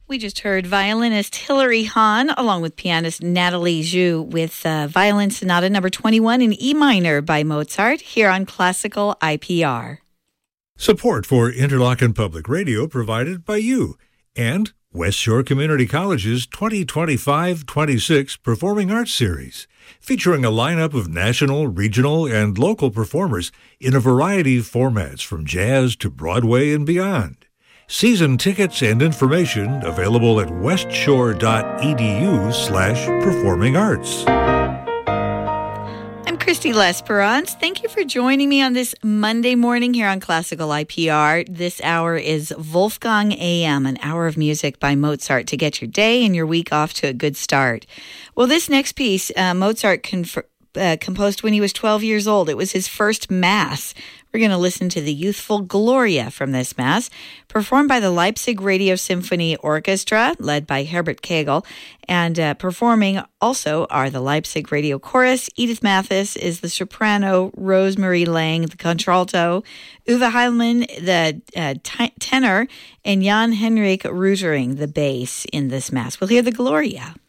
We just heard violinist Hilary Hahn along with pianist Natalie Zhu with Violin Sonata number 21 in E minor by Mozart here on Classical IPR. Support for Interlochen Public Radio provided by you and West Shore Community College's 2025-26 Performing Arts Series, featuring a lineup of national, regional, and local performers in a variety of formats from jazz to Broadway and beyond. Season tickets and information available at westshore.edu/performing arts. I'm Christy Lesperance. Thank you for joining me on this Monday morning here on Classical IPR. This hour is Wolfgang AM, an hour of music by Mozart to get your day and your week off to a good start. Well, this next piece, Mozart composed when he was 12 years old. It was his first Mass. We're going to listen to the youthful Gloria from this Mass, performed by the Leipzig Radio Symphony Orchestra, led by Herbert Kegel, and performing also are the Leipzig Radio Chorus. Edith Mathis is the soprano, Rosemary Lang, the contralto, Uwe Heilmann, the tenor, and Jan Henrik Rutering, the bass in this Mass. We'll hear the Gloria.